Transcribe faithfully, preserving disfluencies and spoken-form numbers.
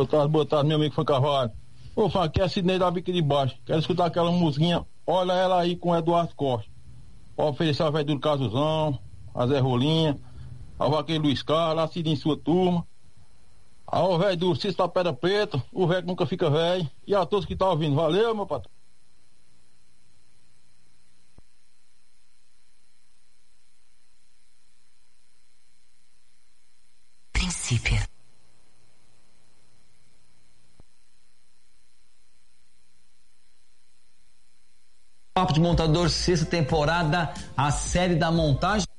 Boa tarde, boa tarde, meu amigo Fã Carvalho. Ô, Fã, aqui é Sidney da Bica de Baixo. Quero escutar aquela musiquinha, olha ela aí com o Eduardo Costa. Pode oferecer a velho do Casuzão, a Zé Rolinha, a Vaqueiro Luiz Carlos, a Cid em sua turma, ao velho do Cício da Pedra Preta, o velho que nunca fica velho, e a todos que estão ouvindo. Valeu, meu patrão. Princípio. Papo de Montador, sexta temporada, a série da montagem.